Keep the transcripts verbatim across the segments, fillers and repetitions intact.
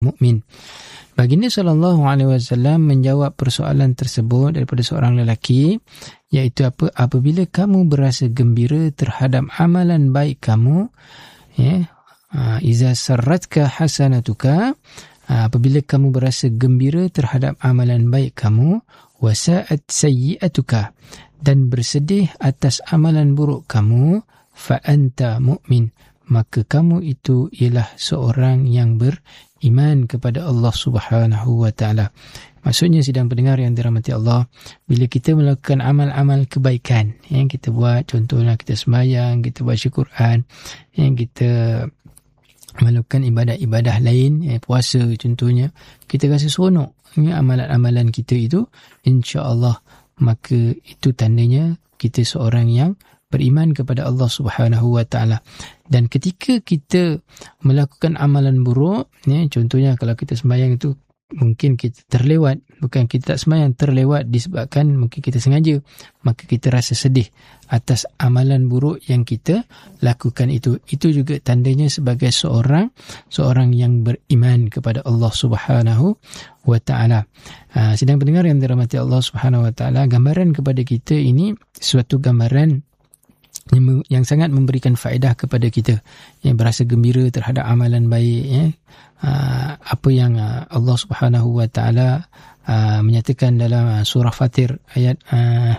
mukmin. Baginda sallallahu alaihi wasallam menjawab persoalan tersebut daripada seorang lelaki, iaitu apa? Apabila kamu berasa gembira terhadap amalan baik kamu, ya, iza sarratka hasanatuka, apabila kamu berasa gembira terhadap amalan baik kamu, wasa'at sayyi'atuka, dan bersedih atas amalan buruk kamu, fa anta mu'min, maka kamu itu ialah seorang yang beriman kepada Allah Subhanahu wa taala. Maksudnya, sidang pendengar yang dirahmati Allah, bila kita melakukan amal-amal kebaikan yang kita buat, contohnya kita sembahyang, kita baca Quran, yang kita melakukan ibadah-ibadah lain, eh, puasa contohnya, kita rasa seronok ya, amalan-amalan kita itu, insya-Allah maka itu tandanya kita seorang yang beriman kepada Allah Subhanahu wa taala. Dan ketika kita melakukan amalan buruk, ya, contohnya kalau kita sembahyang itu mungkin kita terlewat, bukan kita tak sembahyang, terlewat disebabkan mungkin kita sengaja, maka kita rasa sedih atas amalan buruk yang kita lakukan itu. Itu juga tandanya sebagai seorang seorang yang beriman kepada Allah Subhanahu wa taala. Uh, sedang pendengar yang dirahmati Allah Subhanahu wa taala, gambaran kepada kita ini suatu gambaran yang, yang sangat memberikan faedah kepada kita, yang berasa gembira terhadap amalan baik, ya. Uh, apa yang uh, Allah Subhanahu wa taala uh, menyatakan dalam uh, surah Fatir ayat uh,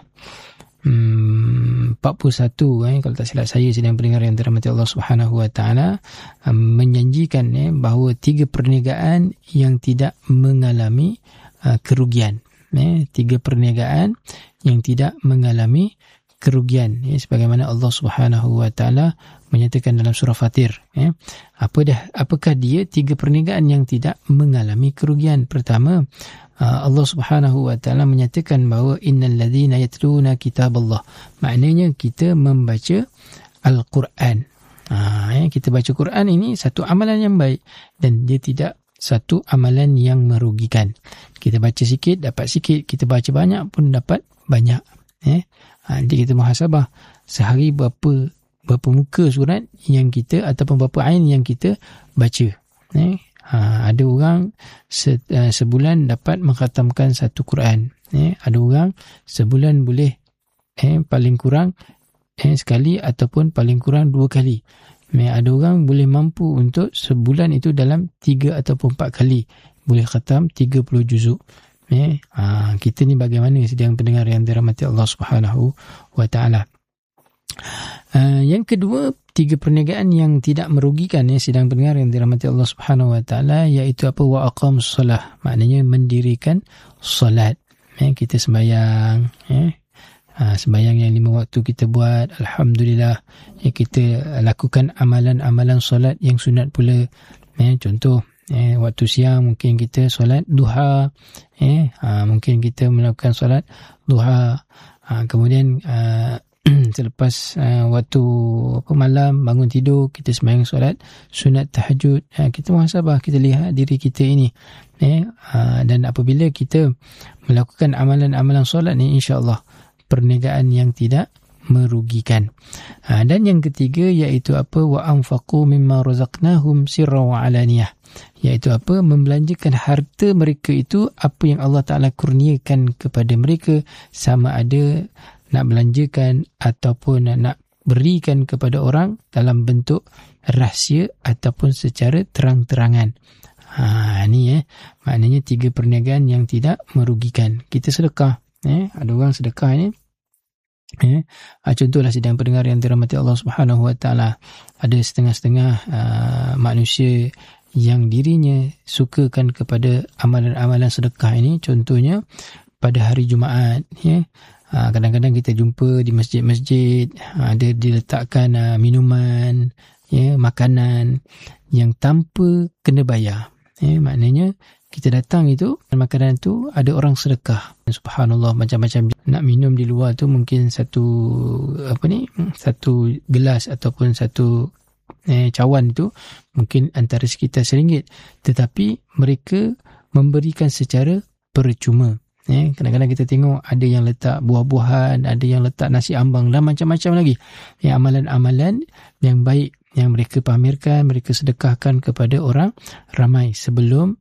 hmm, empat puluh satu, eh, kalau tak silap saya, sedang pendengar yang dirahmati Allah Subhanahu wa taala, uh, menjanjikan eh, bahawa tiga perniagaan yang tidak mengalami uh, kerugian, eh, tiga perniagaan yang tidak mengalami kerugian, ya, sebagaimana Allah Subhanahu wa taala menyatakan dalam surah Fatir, ya. Apa dah apakah dia tiga perniagaan yang tidak mengalami kerugian? Pertama, Allah Subhanahu wa taala menyatakan bahawa innal ladzina yatluna kitaballah, maknanya kita membaca Al-Quran. Ha, ya, kita baca Quran ini satu amalan yang baik, dan dia tidak satu amalan yang merugikan. Kita baca sikit dapat sikit, kita baca banyak pun dapat banyak, ya. Ha, jadi kita muhasabah sehari berapa berapa muka surat yang kita ataupun berapa ain yang kita baca. Eh? Ha, ada orang se, uh, sebulan dapat mengkhatamkan satu Quran. Eh? Ada orang sebulan boleh eh, paling kurang eh, sekali ataupun paling kurang dua kali. Eh, ada orang boleh mampu untuk sebulan itu dalam tiga ataupun empat kali boleh khatam tiga puluh juzuk. Eh, ha, kita ni bagaimana sedang pendengar yang dirahmati Allah Subhanahu wa taala. Uh, yang kedua, tiga perniagaan yang tidak merugikan, ya, sedang pendengar yang dirahmati Allah Subhanahu wa taala, iaitu apa? Wa aqamus solah, maknanya mendirikan solat. Eh, kita sembahyang, eh, uh, sembahyang yang lima waktu kita buat, alhamdulillah, ya, kita lakukan amalan-amalan solat yang sunat pula. Eh, contoh, Eh, waktu siang mungkin kita solat duha, eh, ha, mungkin kita melakukan solat duha, ha, kemudian uh, selepas uh, waktu apa, malam bangun tidur kita sembahyang solat sunat tahajud. Ha, kita muhasabah, kita lihat diri kita ini, eh, ha, dan apabila kita melakukan amalan-amalan solat ni, insya-Allah perniagaan yang tidak merugikan. Ha, dan yang ketiga iaitu apa? Wa anfaqu mimma razaqnahum sirran wa alaniyah, iaitu apa? Membelanjakan harta mereka itu apa yang Allah Ta'ala kurniakan kepada mereka, sama ada nak belanjakan ataupun nak berikan kepada orang dalam bentuk rahsia ataupun secara terang-terangan. Ha, ni eh, maknanya tiga perniagaan yang tidak merugikan. Kita sedekah, eh, ada orang sedekah ni, eh, contohlah sedang pendengar yang dirahmati Allah Subhanahu wa taala, ada setengah-setengah uh, manusia yang dirinya sukakan kepada amalan-amalan sedekah ini. Contohnya pada hari Jumaat, ya, ha, kadang-kadang kita jumpa di masjid-masjid ada diletakkan uh, minuman, ya, makanan yang tanpa kena bayar. Ya, maknanya kita datang itu, makanan tu ada orang sedekah. Subhanallah, macam-macam. Nak minum di luar tu mungkin satu apa ni, satu gelas ataupun satu eh, cawan itu mungkin antara sekitar seringgit, tetapi mereka memberikan secara percuma. Eh, kadang-kadang kita tengok ada yang letak buah-buahan, ada yang letak nasi ambang dan macam-macam lagi. Ya, amalan-amalan yang baik, yang mereka pamerkan, mereka sedekahkan kepada orang ramai sebelum